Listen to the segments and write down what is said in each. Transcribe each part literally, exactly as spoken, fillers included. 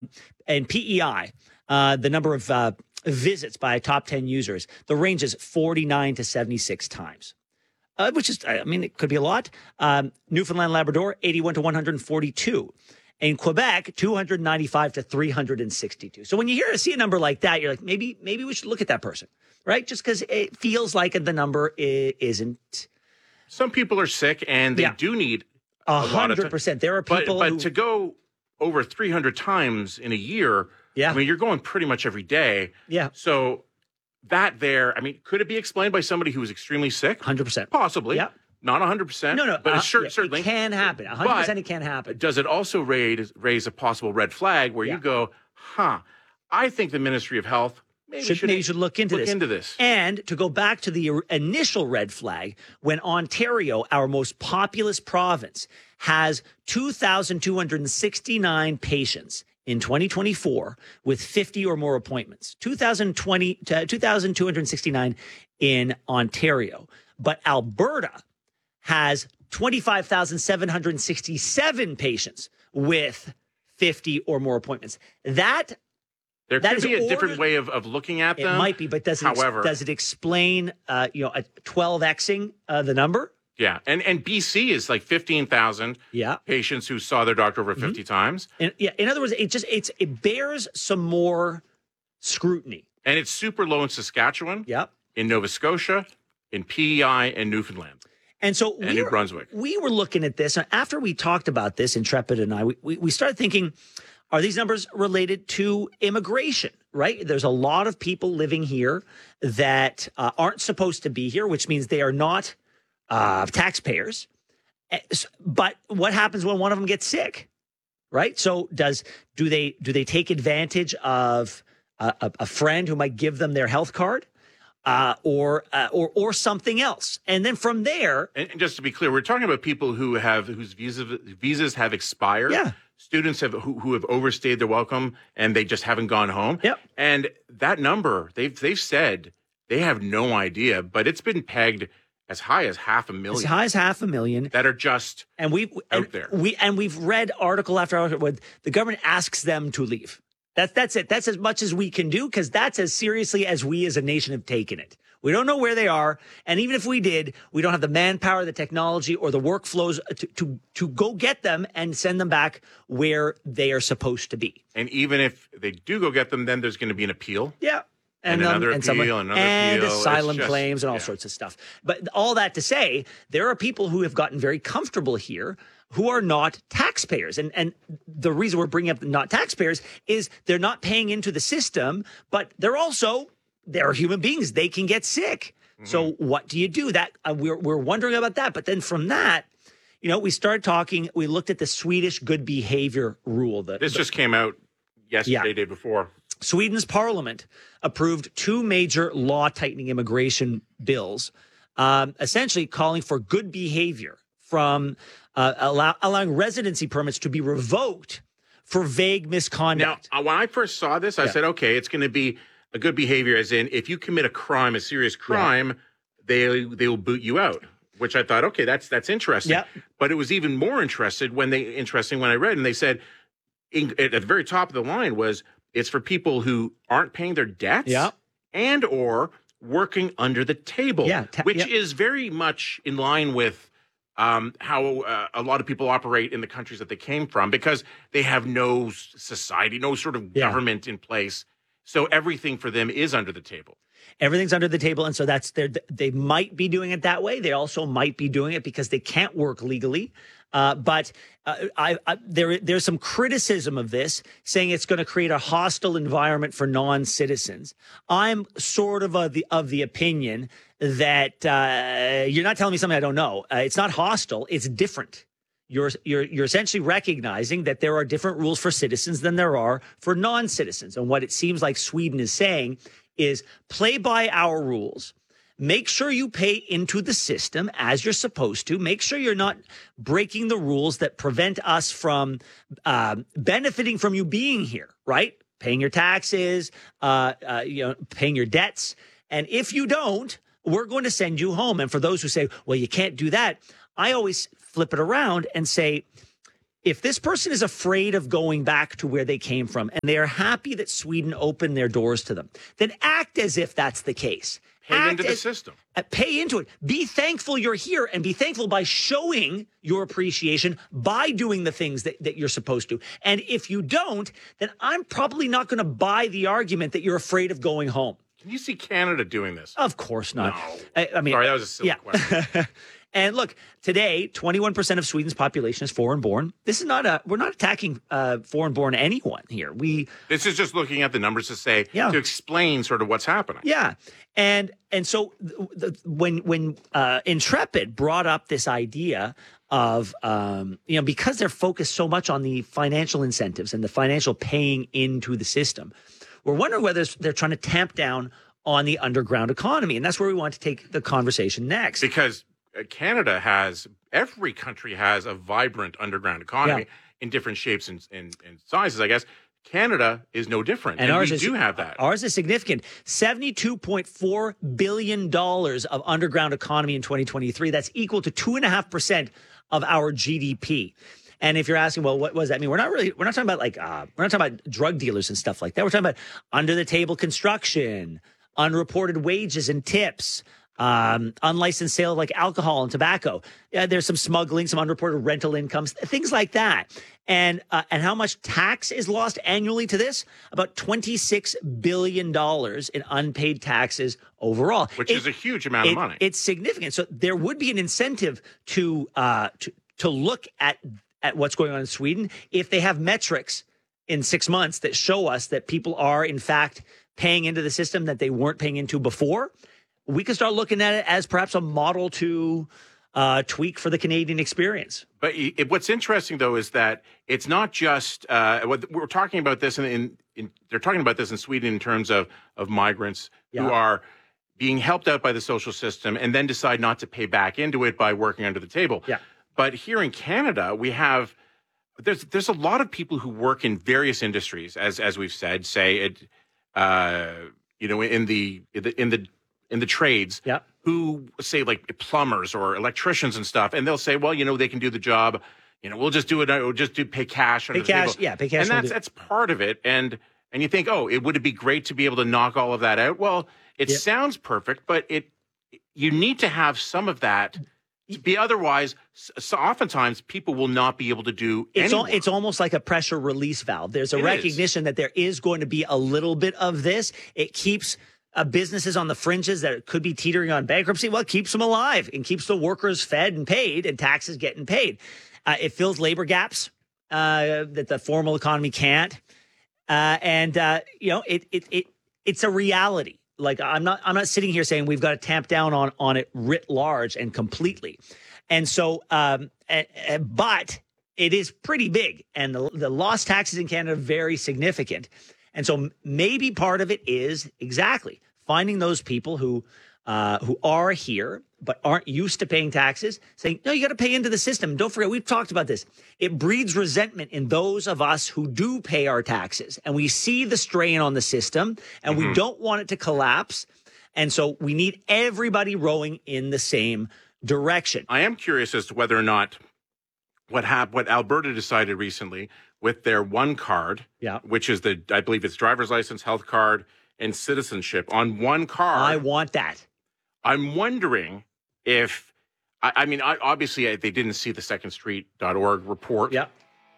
and P E I, uh, the number of uh, visits by top ten users, the range is forty-nine to seventy-six times. Uh, which is, I mean, it could be a lot. Um, Newfoundland, Labrador, eighty-one to one hundred forty-two. In Quebec, two hundred ninety-five to three hundred sixty-two. So when you hear see a number like that, you're like, maybe maybe we should look at that person, right? Just because it feels like the number i- isn't. Some people are sick and they Yeah. do need A a lot of hundred percent. There are But, people but who, to go over three hundred times in a year, Yeah. I mean, you're going pretty much every day. yeah, So that there, I mean, could it be explained by somebody who is extremely sick? one hundred percent. Possibly. Yeah. Not one hundred percent. No, no, But uh, it's cer- yeah, certainly it can happen. one hundred percent it can happen. Does it also raise, raise a possible red flag where Yeah. you go, huh, I think the Ministry of Health maybe Should, should, maybe you should look into look this. into this. And to go back to the or- initial red flag, when Ontario, our most populous province, has two thousand two hundred sixty-nine patients in twenty twenty-four with fifty or more appointments. two thousand twenty to two thousand two hundred sixty-nine in Ontario. But Alberta has twenty-five thousand seven hundred sixty-seven patients with fifty or more appointments. That There that could is be a different order- way of, of looking at it them. might be, but does it, However, does it explain, uh, you know, a twelve Xing uh, the number? yeah. And, and B C is like fifteen thousand Yeah. patients who saw their doctor over fifty times. And yeah, in other words, it just it's it bears some more scrutiny. And it's super low in Saskatchewan, Yep. in Nova Scotia, in P E I, and Newfoundland. And so And we New were, Brunswick. we were looking at this, and after we talked about this, Intrepid and I, we, we, we started thinking, are these numbers related to immigration, right? There's a lot of people living here that uh, aren't supposed to be here, which means they are not uh, taxpayers. Eh, s- But what happens when one of them gets sick, right? So does do they do they take advantage of a, a, a friend who might give them their health card? Uh, or uh, or or something else, and then from there, And, and just to be clear, we're talking about people who have whose visas visas have expired. Yeah. Students have who, who have overstayed their welcome and they just haven't gone home. Yep. And that number, they've they've said they have no idea, but it's been pegged as high as half a as million high as half a million, that are just and we and out there. we and we've read article after article where the government asks them to leave. That's that's it. That's as much as we can do because that's as seriously as we as a nation have taken it. We don't know where they are, and even if we did, we don't have the manpower, the technology, or the workflows to to to go get them and send them back where they are supposed to be. And even if they do go get them, then there's going to be an appeal. Yeah. And um, another someone- appeal, another and appeal. It's asylum just- claims and all yeah. sorts of stuff. But all that to say, there are people who have gotten very comfortable here who are not taxpayers. And and the reason we're bringing up the not taxpayers is they're not paying into the system, but they're also, they're human beings. They can get sick. Mm-hmm. So what do you do? That uh, we're we're wondering about that. But then from that, you know, we started talking, we looked at the Swedish good behavior rule. That This just came out yesterday, Yeah. day before. Sweden's parliament approved two major law tightening immigration bills, um, essentially calling for good behavior from uh, allow, allowing residency permits to be revoked for vague Now, misconduct. uh, when I first saw this, I Yeah. said, okay, it's going to be a good behavior, as in if you commit a crime, a serious crime, they they will boot you out. Which I thought, okay, that's that's interesting. Yeah. But it was even more interested when they interesting when I read and they said, in, at the very top of the line was it's for people who aren't paying their debts, Yeah. and or working under the table, Yeah, ta- which yeah. is very much in line with um, how uh, a lot of people operate in the countries that they came from, because they have no s- society, no sort of Yeah. government in place. So everything for them is under the table. Everything's under the table. And so that's their, they might be doing it that way. They also might be doing it because they can't work legally. Uh, but uh, I, I, there, there's some criticism of this, saying it's going to create a hostile environment for non-citizens. I'm sort of of the, of the opinion that uh, you're not telling me something I don't know. Uh, it's not hostile. It's different. You're, you're, you're essentially recognizing that there are different rules for citizens than there are for non-citizens. And what it seems like Sweden is saying is play by our rules. Make sure you pay into the system as you're supposed to. Make sure you're not breaking the rules that prevent us from um, benefiting from you being here, right? Paying your taxes, uh, uh, you know, paying your debts. And if you don't, we're going to send you home. And for those who say, well, you can't do that, I always flip it around and say, if this person is afraid of going back to where they came from and they are happy that Sweden opened their doors to them, then act as if that's the case. Pay Act into the as- system. uh, Pay into it. Be thankful you're here and be thankful by showing your appreciation by doing the things that, that you're supposed to. And if you don't, then I'm probably not going to buy the argument that you're afraid of going home. Can you see Canada doing this? Of course not. No. I, I mean, Sorry, that was a silly yeah. question. And look, today, twenty-one percent of Sweden's population is foreign born. This is not a, we're not attacking uh, foreign born anyone here. We, This is just looking at the numbers to say, Yeah. to explain sort of what's happening. yeah. And, and so the, the, when, when uh, Intrepid brought up this idea of, um, you know, because they're focused so much on the financial incentives and the financial paying into the system, we're wondering whether they're trying to tamp down on the underground economy. And that's where we want to take the conversation next. Because uh, Canada has, every country has a vibrant underground economy Yeah. in different shapes and, and, and sizes, I guess. Canada is no different. And And, ours we is- do have that. Ours is significant. seventy-two point four billion dollars of underground economy in twenty twenty-three. That's equal to two point five percent of our G D P. And if you're asking, well, what does that mean? We're not really, we're not talking about like, uh, we're not talking about drug dealers and stuff like that. We're talking about under the table construction, unreported wages and tips, um, unlicensed sale of like alcohol and tobacco. Yeah, there's some smuggling, some unreported rental incomes, things like that. And uh, and how much tax is lost annually to this? About twenty-six billion dollars in unpaid taxes overall. Which It- is a huge amount it- of money. It's significant. So there would be an incentive to uh, to to look at at what's going on in Sweden if they have metrics in six months that show us that people are in fact paying into the system that they weren't paying into before. We can start looking at it as perhaps a model to uh, tweak for the Canadian experience. But y- it, what's interesting, though, is that it's not just uh, what we're talking about this in, in, in. They're talking about this in Sweden in terms of of migrants Yeah. who are being helped out by the social system and then decide not to pay back into it by working under the table. Yeah. But here in Canada, we have there's there's a lot of people who work in various industries, as as we've said, say it, uh, you know, in the in the in the, in the trades. Yeah. Who say like plumbers or electricians and stuff, and they'll say, well, you know, they can do the job. You know, we'll just do it. We'll just do pay cash under Pay the cash, table. yeah, pay cash and will that's do- that's part of it. And and you think, oh, it would it be great to be able to knock all of that out? Well, it Yep. sounds perfect, but it you need to have some of that to be otherwise. So oftentimes, people will not be able to do. It's any al- work. it's almost like a pressure release valve. There's a It is. recognition that there is going to be a little bit of this. It keeps uh, businesses on the fringes that could be teetering on bankruptcy. Well, it keeps them alive and keeps the workers fed and paid and taxes getting paid. Uh, it fills labor gaps uh, that the formal economy can't. Uh, and uh, you know, it it it it's a reality. Like I'm not I'm not sitting here saying we've got to tamp down on on it writ large and completely. And so, um, uh, uh, but it is pretty big, and the the lost taxes in Canada are very significant. And so m- maybe part of it is exactly finding those people who uh, who are here but aren't used to paying taxes, saying, no, you got to pay into the system. Don't forget, we've talked about this. It breeds resentment in those of us who do pay our taxes. And we see the strain on the system, and we don't want it to collapse. And so we need everybody rowing in the same direction. I am curious as to whether or not what hap- what Alberta decided recently with their one card, Yeah. which is the I believe it's driver's license, health card, and citizenship on one card. I want that. I'm wondering if I, I mean I, obviously uh, they didn't see the second street dot org report, Yeah.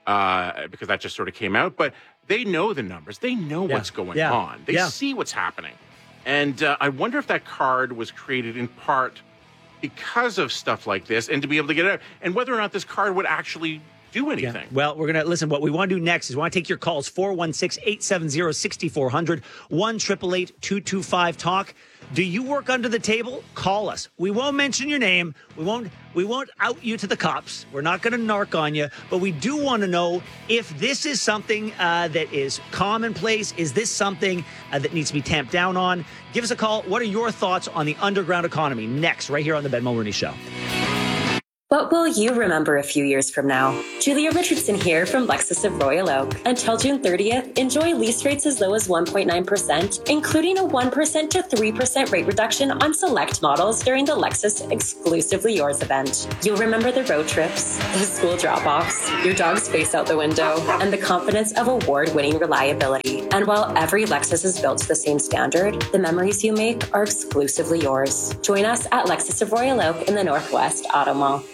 uh, because that just sort of came out, but they know the numbers, they know Yeah. what's going Yeah. on, they Yeah. see what's happening, and uh, I wonder if that card was created in part because of stuff like this, and to be able to get it out, and whether or not this card would actually do anything. Well, we're going to listen. What we want to do next is we want to take your calls four one six, eight seven zero, six four zero zero, one eight eight eight, two two five, talk. Do you work under the table? Call us. We won't mention your name. We won't we won't out you to the cops. We're not going to narc on you, but we do want to know if this is something uh, that is commonplace. Is this something uh, that needs to be tamped down on? Give us a call. What are your thoughts on the underground economy? Next, right here on the Ben Mulroney Show. What will you remember a few years from now? Julia Richardson here from Lexus of Royal Oak. Until June thirtieth, enjoy lease rates as low as one point nine percent, including a one percent to three percent rate reduction on select models during the Lexus Exclusively Yours event. You'll remember the road trips, the school drop-offs, your dog's face out the window, and the confidence of award-winning reliability. And while every Lexus is built to the same standard, the memories you make are exclusively yours. Join us at Lexus of Royal Oak in the Northwest Auto Mall.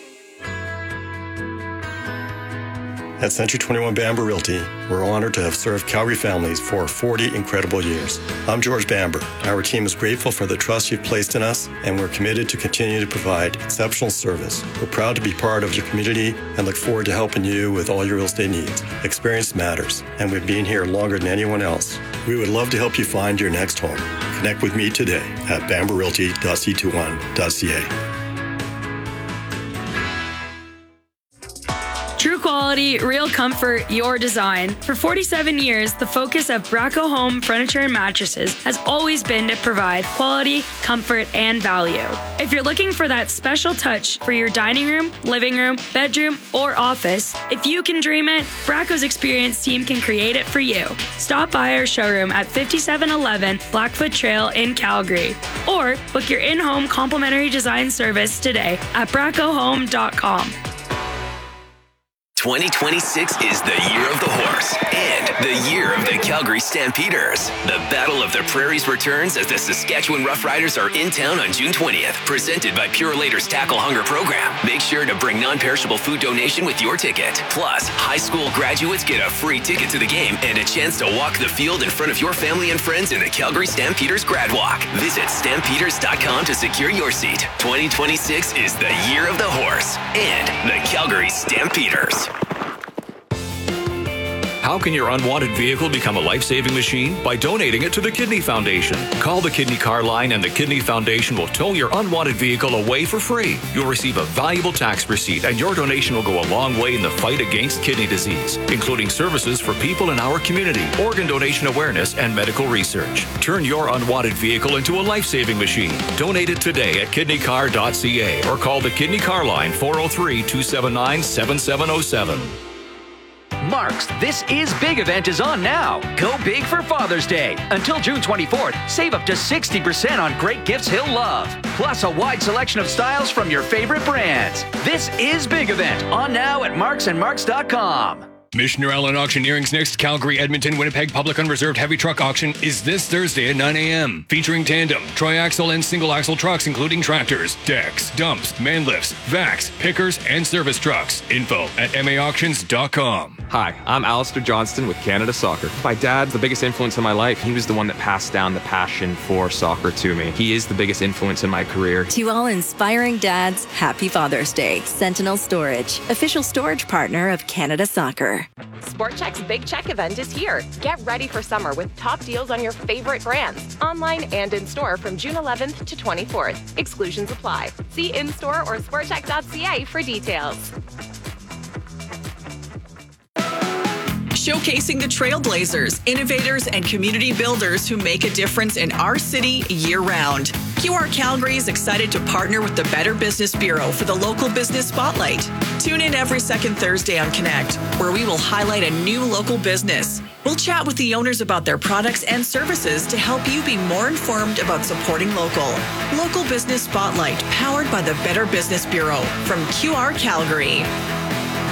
At Century twenty-one Bamber Realty, we're honored to have served Calgary families for forty incredible years. I'm George Bamber. Our team is grateful for the trust you've placed in us, and we're committed to continue to provide exceptional service. We're proud to be part of your community and look forward to helping you with all your real estate needs. Experience matters, and we've been here longer than anyone else. We would love to help you find your next home. Connect with me today at bamber realty dot c twenty-one dot c a. True quality, real comfort, your design. For forty-seven years, the focus of Braco Home Furniture and Mattresses has always been to provide quality, comfort, and value. If you're looking for that special touch for your dining room, living room, bedroom, or office, if you can dream it, Braco's experienced team can create it for you. Stop by our showroom at fifty-seven eleven Blackfoot Trail in Calgary, or book your in-home complimentary design service today at braco home dot com. twenty twenty-six is the year of the horse and the year of the Calgary Stampeders. The Battle of the Prairies returns as the Saskatchewan Roughriders are in town on June twentieth. Presented by Pure Later's Tackle Hunger Program. Make sure to bring non-perishable food donation with your ticket. Plus, high school graduates get a free ticket to the game and a chance to walk the field in front of your family and friends in the Calgary Stampeders Grad Walk. Visit stampeders dot com to secure your seat. twenty twenty-six is the year of the horse and the Calgary Stampeders. How can your unwanted vehicle become a life-saving machine? By donating it to the Kidney Foundation. Call the Kidney Car Line and the Kidney Foundation will tow your unwanted vehicle away for free. You'll receive a valuable tax receipt and your donation will go a long way in the fight against kidney disease, including services for people in our community, organ donation awareness, and medical research. Turn your unwanted vehicle into a life-saving machine. Donate it today at kidney car dot c a or call the Kidney Car Line four oh three, two seven nine, seven seven oh seven. Mark's This Is Big event is on now. Go big for Father's Day. Until June twenty-fourth, save up to sixty percent on great gifts he'll love. Plus a wide selection of styles from your favorite brands. This Is Big event on now at marks and marks dot com. Missioner Allen Auctioneering's next Calgary, Edmonton, Winnipeg Public Unreserved Heavy Truck Auction is this Thursday at nine a.m. Featuring tandem, tri-axle, and single-axle trucks, including tractors, decks, dumps, man lifts, vacs, pickers, and service trucks. Info at m a auctions dot com. Hi, I'm Alistair Johnston with Canada Soccer. My dad's the biggest influence in my life. He was the one that passed down the passion for soccer to me. He is the biggest influence in my career. To all inspiring dads, happy Father's Day. Sentinel Storage, official storage partner of Canada Soccer. Sport Chek's Big Check event is here. Get ready for summer with top deals on your favorite brands, online and in store from June eleventh to twenty-fourth. Exclusions apply. See in-store or sport chek dot c a for details. Showcasing the trailblazers, innovators, and community builders who make a difference in our city year-round. Q R Calgary is excited to partner with the Better Business Bureau for the Local Business Spotlight. Tune in every second Thursday on Connect, where we will highlight a new local business. We'll chat with the owners about their products and services to help you be more informed about supporting local. Local Business Spotlight, powered by the Better Business Bureau from Q R Calgary.